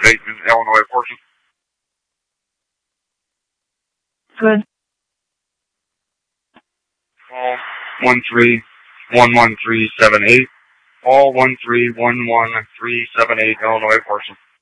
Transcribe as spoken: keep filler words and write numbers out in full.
Bateman, Illinois portion. Good. Call one three one one three seven eight. Call one three one one three seven eight, Illinois portion.